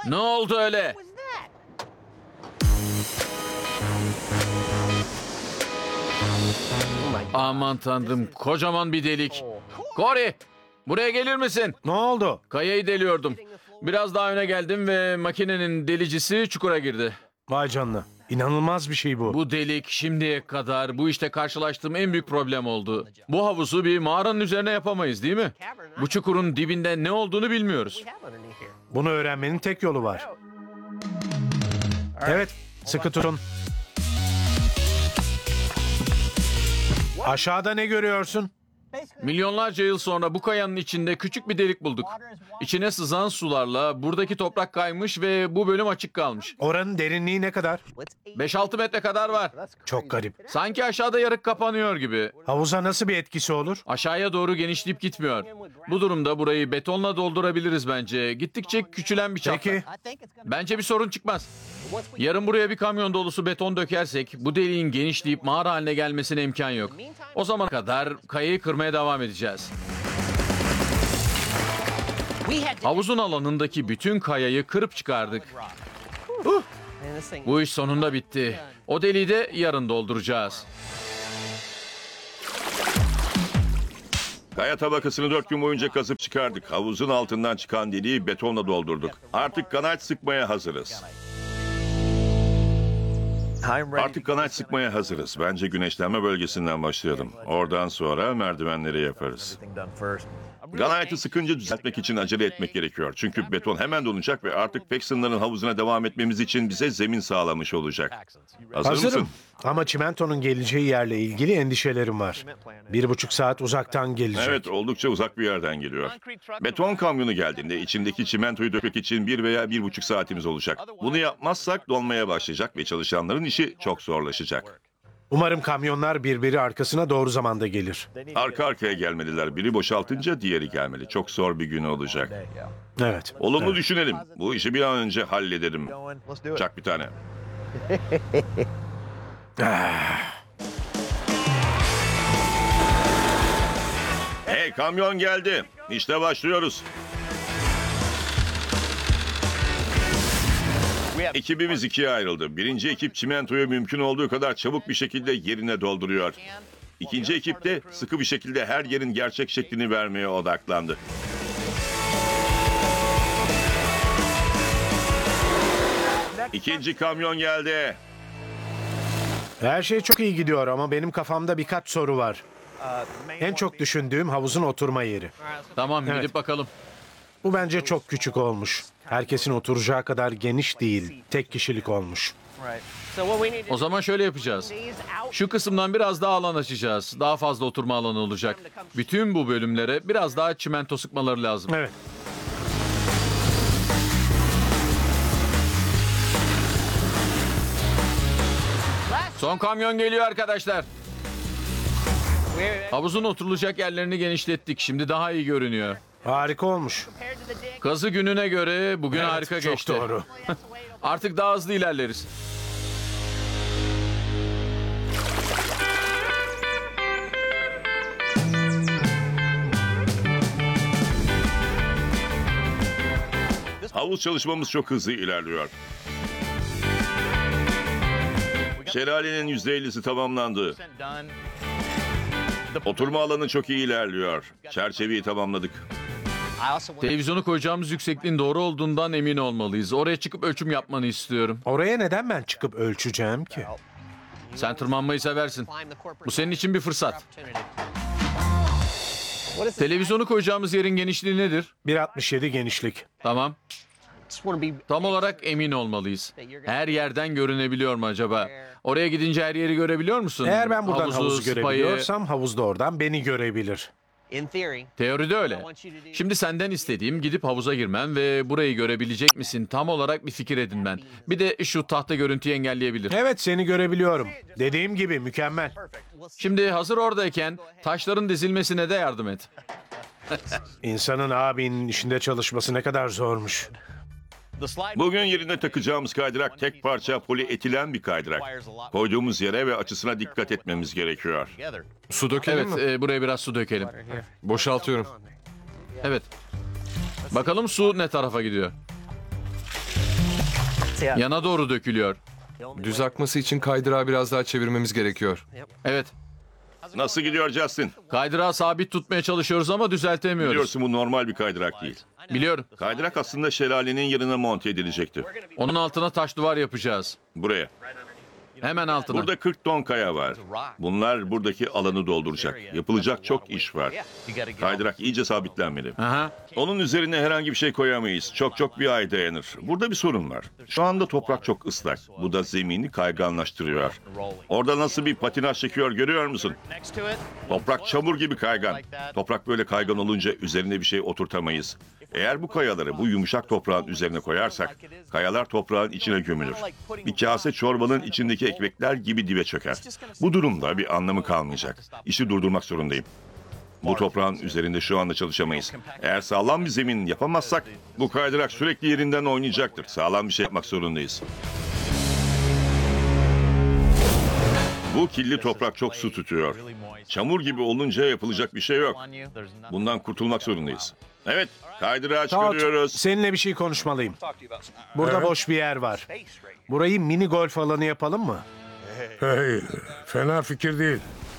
Ne oldu öyle? Aman tanrım, kocaman bir delik. Corey, buraya gelir misin? Ne oldu? Kayayı deliyordum. Biraz daha öne geldim ve makinenin delicisi çukura girdi. Vay canına. İnanılmaz bir şey bu. Bu delik şimdiye kadar bu işte karşılaştığım en büyük problem oldu. Bu havuzu bir mağaranın üzerine yapamayız, değil mi? Bu çukurun dibinde ne olduğunu bilmiyoruz. Bunu öğrenmenin tek yolu var. Evet, sıkı tutun. Aşağıda ne görüyorsun? Milyonlarca yıl sonra bu kayanın içinde küçük bir delik bulduk. İçine sızan sularla buradaki toprak kaymış ve bu bölüm açık kalmış. Oranın derinliği ne kadar? 5-6 metre kadar var. Çok garip. Sanki aşağıda yarık kapanıyor gibi. Havuza nasıl bir etkisi olur? Aşağıya doğru genişleyip gitmiyor. Bu durumda burayı betonla doldurabiliriz bence. Gittikçe küçülen bir çapta. Peki, Bence bir sorun çıkmaz. Yarın buraya bir kamyon dolusu beton dökersek bu deliğin genişleyip mağara haline gelmesine imkan yok. O zamana kadar kayayı kırmaya devam edeceğiz. Havuzun alanındaki bütün kayayı kırıp çıkardık. Bu iş sonunda bitti. O deliği de yarın dolduracağız. Kaya tabakasını 4 gün boyunca kazıp çıkardık. Havuzun altından çıkan deliği betonla doldurduk. Artık kanal sıkmaya hazırız. Bence güneşlenme bölgesinden başlayalım. Oradan sonra merdivenleri yaparız. Granite'ı sıkınca düzeltmek için acele etmek gerekiyor. Çünkü beton hemen donacak ve artık Paxton'ların havuzuna devam etmemiz için bize zemin sağlamış olacak. Hazır hazırım. mısın? Ama çimentonun geleceği yerle ilgili endişelerim var. 1,5 saat uzaktan gelecek. Evet, oldukça uzak bir yerden geliyor. Beton kamyonu geldiğinde içindeki çimentoyu dökmek için 1 veya 1,5 saatimiz olacak. Bunu yapmazsak donmaya başlayacak ve çalışanların işi çok zorlaşacak. Umarım kamyonlar birbiri arkasına doğru zamanda gelir. Arka arkaya gelmeliler. Biri boşaltınca diğeri gelmeli. Çok zor bir gün olacak. Evet. Olumlu düşünelim. Bu işi bir an önce halledelim. Çak bir tane. Hey, kamyon geldi. İşte başlıyoruz. Ekibimiz ikiye ayrıldı. Birinci ekip çimentoyu mümkün olduğu kadar çabuk bir şekilde yerine dolduruyor. İkinci ekip de sıkı bir şekilde her yerin gerçek şeklini vermeye odaklandı. İkinci kamyon geldi. Her şey çok iyi gidiyor ama benim kafamda birkaç soru var. En çok düşündüğüm havuzun oturma yeri. Tamam, Evet. gidip bakalım. Bu bence çok küçük olmuş. Herkesin oturacağı kadar geniş değil. Tek kişilik olmuş. O zaman şöyle yapacağız. Şu kısımdan biraz daha alan açacağız. Daha fazla oturma alanı olacak. Bütün bu bölümlere biraz daha çimento sıkmaları lazım. Evet. Son kamyon geliyor arkadaşlar. Havuzun oturulacak yerlerini genişlettik. Şimdi daha iyi görünüyor. Harika olmuş. Kazı gününe göre bugün Evet, harika çok geçti. doğru. Artık daha hızlı ilerleriz. Havuz çalışmamız çok hızlı ilerliyor. Şelalenin %50'si tamamlandı. Oturma alanı çok iyi ilerliyor. Çerçeveyi tamamladık. Televizyonu koyacağımız yüksekliğin doğru olduğundan emin olmalıyız. Oraya çıkıp ölçüm yapmanı istiyorum. Oraya neden ben çıkıp ölçeceğim ki? Sen tırmanmayı seversin. Bu senin için bir fırsat. Televizyonu koyacağımız yerin genişliği nedir? 1,67 genişlik. Tamam. Tam olarak emin olmalıyız. Her yerden görünebiliyor mu acaba? Oraya gidince her yeri görebiliyor musun? Eğer ben buradan havuzu spayı. görebiliyorsam havuz da oradan beni görebilir. Teoride öyle. Şimdi senden istediğim gidip havuza girmen ve burayı görebilecek misin? Tam olarak bir fikir edinmen. Bir de şu tahta görüntüyü engelleyebilir. Evet, seni görebiliyorum. Dediğim gibi mükemmel. Şimdi hazır oradayken taşların dizilmesine de yardım et. İnsanın abinin işinde çalışması ne kadar zormuş. Bugün yerine takacağımız kaydırak tek parça polietilen bir kaydırak. Koyduğumuz yere ve açısına dikkat etmemiz gerekiyor. Su dökelim Evet, mi? buraya biraz su dökelim. Boşaltıyorum. Evet. Bakalım su ne tarafa gidiyor? Yana doğru dökülüyor. Düz akması için kaydırağı biraz daha çevirmemiz gerekiyor. Evet. Nasıl gidiyor Justin? Kaydırağı sabit tutmaya çalışıyoruz ama düzeltemiyoruz. Biliyorsun bu normal bir kaydırak değil. Biliyorum. Kaydırak aslında şelalenin yanına monte edilecekti. Onun altına taş duvar yapacağız. Buraya. Hemen altına. Burada 40 ton kaya var. Bunlar buradaki alanı dolduracak. Yapılacak çok iş var. Kaydırak iyice sabitlenmeli. Aha. Onun üzerine herhangi bir şey koyamayız. Çok bir ay dayanır. Burada bir sorun var. Şu anda toprak çok ıslak. Bu da zemini kayganlaştırıyor. Orada nasıl bir patinaj çekiyor görüyor musun? Toprak çamur gibi kaygan. Toprak böyle kaygan olunca üzerine bir şey oturtamayız. Eğer bu kayaları bu yumuşak toprağın üzerine koyarsak, kayalar toprağın içine gömülür. Bir kase çorbanın içindeki ekmekler gibi dibe çöker. Bu durumda bir anlamı kalmayacak. İşi durdurmak zorundayım. Bu toprağın üzerinde şu anda çalışamayız. Eğer sağlam bir zemin yapamazsak, bu kaydırak sürekli yerinden oynayacaktır. Sağlam bir şey yapmak zorundayız. Bu kirli toprak çok su tutuyor. Çamur gibi olunca yapılacak bir şey yok. Bundan kurtulmak zorundayız. Evet, kaydırağı Todd, çıkarıyoruz. seninle bir şey konuşmalıyım. Burada boş bir yer var. Burayı mini golf alanı yapalım mı? Hey, fena fikir değil.